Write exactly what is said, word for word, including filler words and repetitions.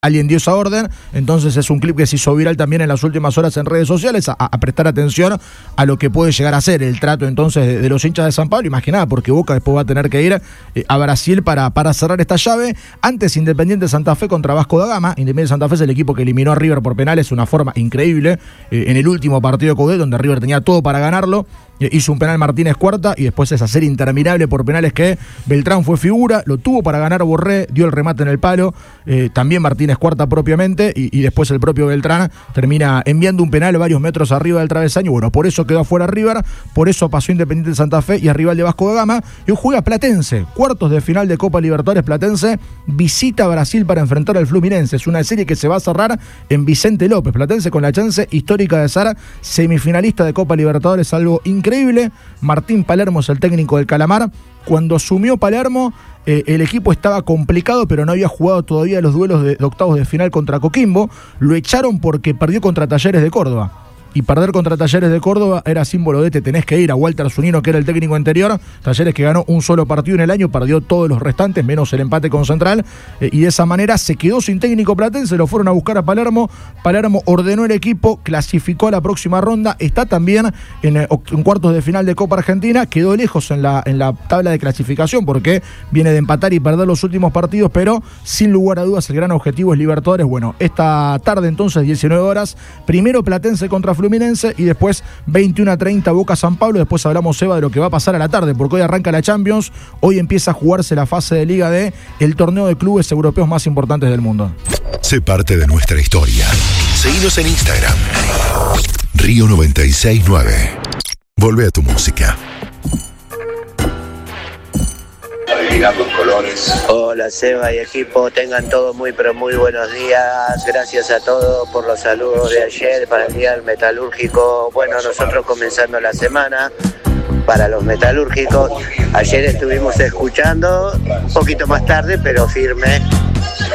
alguien dio esa orden, entonces es un clip que se hizo viral también en las últimas horas en redes sociales, a, a prestar atención a lo que puede llegar a ser el trato entonces de, de los hinchas de San Pablo, imaginada, porque Boca después va a tener que ir eh, a Brasil para, para cerrar esta llave. Antes Independiente Santa Fe contra Vasco da Gama. Independiente Santa Fe es el equipo que eliminó a River por penales, una forma increíble, eh, en el último partido de Coudet, donde River tenía todo para ganarlo. Hizo un penal Martínez Cuarta y después esa serie interminable por penales que Beltrán fue figura, lo tuvo para ganar Borré, dio el remate en el palo, eh, también Martínez Cuarta propiamente, y, y después el propio Beltrán termina enviando un penal varios metros arriba del travesaño. Bueno, por eso quedó afuera River, por eso pasó Independiente de Santa Fe y a rival de Vasco da Gama. Y hoy juega Platense, cuartos de final de Copa Libertadores. Platense visita a Brasil para enfrentar al Fluminense. Es una serie que se va a cerrar en Vicente López. Platense con la chance histórica de ser semifinalista de Copa Libertadores, algo increíble. Increíble. Martín Palermo es el técnico del Calamar. Cuando asumió Palermo, eh, el equipo estaba complicado, pero no había jugado todavía los duelos de, de octavos de final contra Coquimbo. Lo echaron porque perdió contra Talleres de Córdoba. Y perder contra Talleres de Córdoba era símbolo de te tenés que ir. A Walter Zunino, que era el técnico anterior, Talleres, que ganó un solo partido en el año, perdió todos los restantes, menos el empate con Central, eh, y de esa manera se quedó sin técnico Platense. Lo fueron a buscar a Palermo. Palermo ordenó el equipo, clasificó a la próxima ronda, está también en, eh, en cuartos de final de Copa Argentina. Quedó lejos en la, en la tabla de clasificación porque viene de empatar y perder los últimos partidos, pero sin lugar a dudas el gran objetivo es Libertadores. Bueno, esta tarde entonces, diecinueve horas, primero Platense contra Fluminense y después veintiuno a treinta Boca San Pablo. Después hablamos, Eva, de lo que va a pasar a la tarde, porque hoy arranca la Champions, hoy empieza a jugarse la fase de liga de el torneo de clubes europeos más importantes del mundo. Sé parte de nuestra historia. Seguinos en Instagram, Río noventa y seis nueve. Volvé a tu música. Los colores. Hola Seba y equipo, tengan todos muy pero muy buenos días. Gracias a todos por los saludos de ayer para el día del metalúrgico. Bueno, nosotros comenzando la semana para los metalúrgicos. Ayer estuvimos escuchando, un poquito más tarde pero firme,